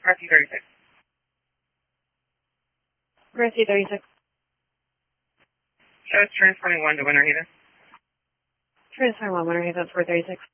Rescue 36. Rescue 36. Show us transporting 1 to Winter Haven. Transfer 1, Winter Haven, 436.